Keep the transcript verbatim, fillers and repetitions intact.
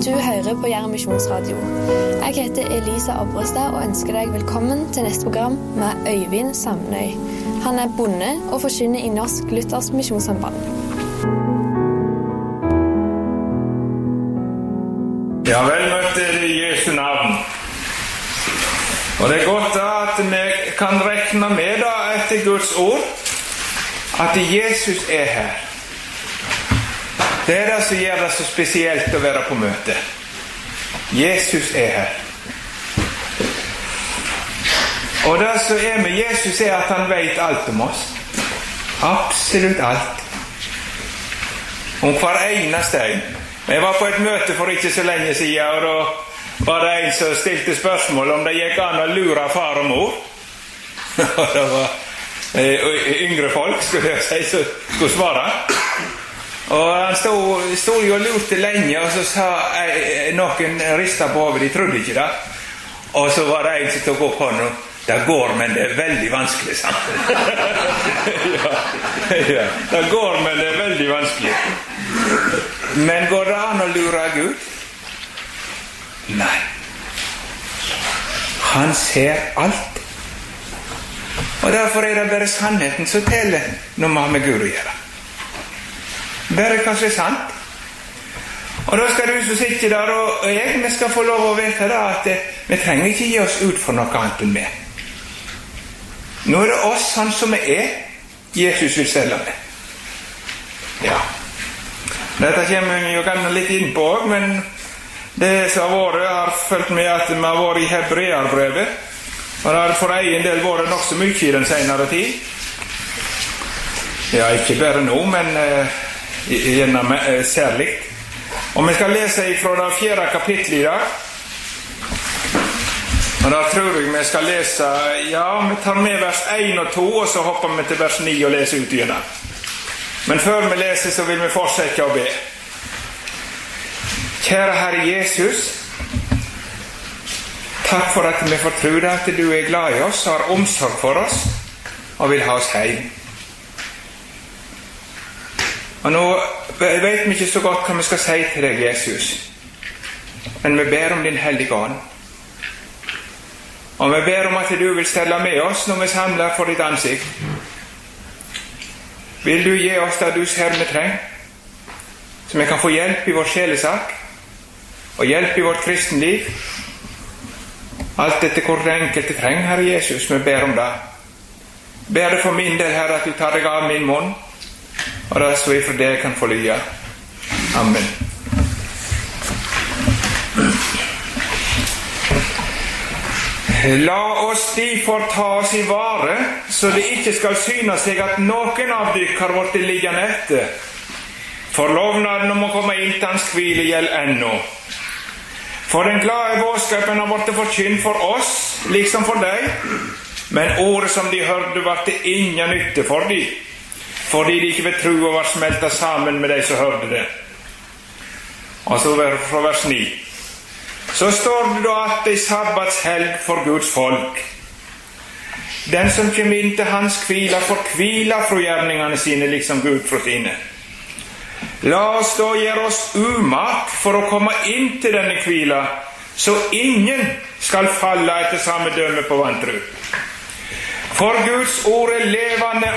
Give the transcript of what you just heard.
Du hører på Jæren Misjonsradio. Jeg heter Elisa Abrestad og ønsker deg velkommen til neste program med Øyvind Samnøy. Han er bonde og forkynner i Norsk Luthersk Misjonssamband. Ja, vel møtte i Jesu navn. Og det er godt da at vi kan regne med da etter Guds ord at Jesus er her. Det er det som gjør det så spesielt å være på møte. Jesus er her. Og det som er med Jesus er at han vet alt om oss. Absolutt alt. Om hver eneste en. Jeg var på et møte for ikke så lenge siden, og da var det en som stilte spørsmål om det gikk an å lure far og mor. Og det var eh, yngre folk, skulle jeg si, som skulle svare. Og han stod, stod jo og lurte lenge, og så sa jeg, noen ristet på hodet, de trodde ikke det. Og så var det en som tok opp hånden, det går, men det er veldig vanskelig, sant? ja, ja, det går, men det er veldig vanskelig. Men går det an å lure Gud? Nei. Han ser alt. Og derfor er det bare sannheten som teller når man har med Gud å gjøre. Bare hva som er sant. Og da skal du som sitter der og jeg, vi skal få lov å vite da at vi trenger ikke gi oss ut for noe annet enn vi. Nå er det oss sånn som vi er, Jesus vil stelle med. Ja. Dette kommer vi jo gjerne litt inn på også, men det som har vært, jeg har følt med at vi har vært i Hebreerbrevet, og det har for egen del vært nok så mye i den senere tid. Ja, ikke bare nå, men uh, gjennom uh, særlig. Og vi skal lese fra det fjerde kapitlet i dag. Og da tror jeg vi skal lese, ja, vi tar med vers én og to, og så hopper vi til vers ni og leser ut igjen. Men før vi leser, så vil vi fortsette å be. Kjære Herre Jesus, takk for at vi får tro at du er glad i oss, har omsorg for oss, og vil ha oss hjem. Og nå vet vi ikke så godt hva vi skal si til deg, Jesus. Men vi ber om din hellige ånd. Og vi ber om at du vil stelle med oss når vi samler for ditt ansikt. Vil du gi oss det du ser vi trenger, så vi kan få hjelp i vår sjelesak, og hjelp i vårt kristenliv. Alt dette hvor det enkelte trenger, Herre Jesus, vi ber om det. Ber det for min del, Herre, at du tar deg av min munn, og det er så ifra det kan få lya. Amen. La oss derfor ta oss i vare, så det ikke skal syne seg at noen av dykk har vært liggende etter. For lovnaden om å komme inn til hans hvile gjelder ennå. For den glade budskapen har vært forkynt for oss, liksom for deg, men ordet som de hørte var til ingen nytte for de, fordi de ikke vil tro og var smeltet sammen med de som hørte det. Og så fra vers ni. Så står det da at det er sabbatshelg for Guds folk. Den som kommer inn til hans hvila får hvila fra gjerningene sine, liksom Gud fra sine. La oss da gjøre oss umak for å komme inn til denne hvila, så ingen skal falle etter samme dømme på vantro. For Guds ord er levende